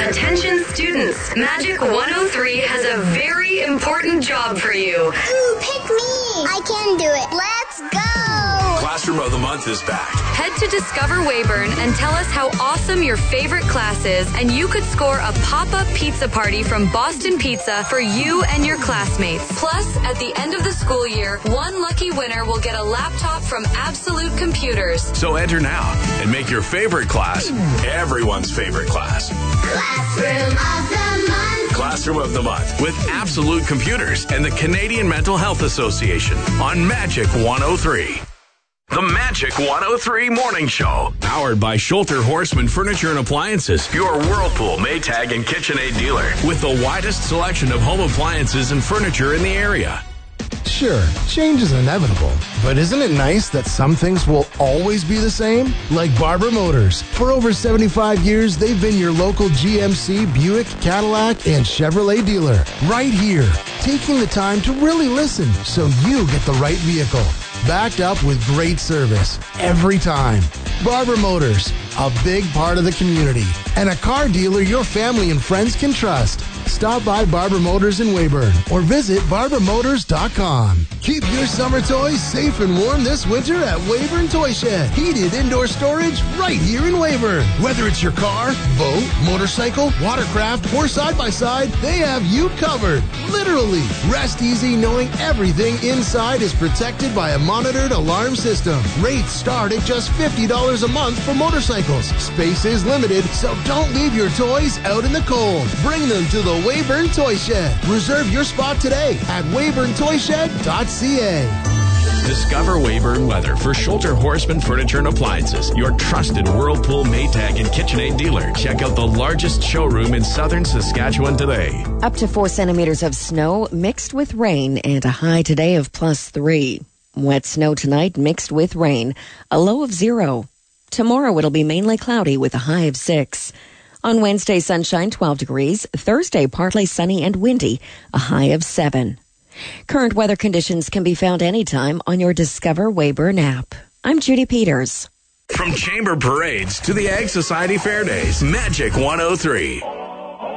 Attention students, Magic 103 has a very important job for you. Ooh, pick me. I can do it. Let's go. Classroom of the Month is back. Head to Discover Weyburn and tell us how awesome your favorite class is, and you could score a pop-up pizza party from Boston Pizza for you and your classmates. Plus, at the end of the school year, one lucky winner will get a laptop from Absolute Computers. So enter now and make your favorite class everyone's favorite class. Classroom of the Month. Classroom of the Month with Absolute Computers and the Canadian Mental Health Association on Magic 103. The Magic 103 Morning Show. Powered by Schulter Horseman Furniture and Appliances, your Whirlpool, Maytag, and KitchenAid dealer. With the widest selection of home appliances and furniture in the area. Sure, change is inevitable, but isn't it nice that some things will always be the same? Like Barber Motors. For over 75 years, they've been your local GMC, Buick, Cadillac, and Chevrolet dealer. Right here, taking the time to really listen so you get the right vehicle. Backed up with great service every time. Barber Motors, a big part of the community, and a car dealer your family and friends can trust. Stop by Barber Motors in Weyburn or visit barbermotors.com. Keep your summer toys safe and warm this winter at Weyburn Toy Shed. Heated indoor storage right here in Weyburn. Whether it's your car, boat, motorcycle, watercraft, or side-by-side, they have you covered. Literally. Rest easy knowing everything inside is protected by a monitored alarm system. Rates start at just $50 a month for motorcycles. Space is limited, so don't leave your toys out in the cold. Bring them to the Weyburn Toy Shed. Reserve your spot today at weyburntoyshed.ca. Discover Weyburn weather for Schulter Horseman Furniture and Appliances, your trusted Whirlpool, Maytag, and KitchenAid dealer. Check out the largest showroom in southern Saskatchewan today. Up to 4 centimeters of snow mixed with rain and a high today of +3. Wet snow tonight mixed with rain, a low of 0. Tomorrow it'll be mainly cloudy with a high of 6. On Wednesday, sunshine, 12 degrees. Thursday, partly sunny and windy, a high of 7. Current weather conditions can be found anytime on your Discover Weyburn app. I'm Judy Peters. From Chamber Parades to the Ag Society Fair Days, Magic 103.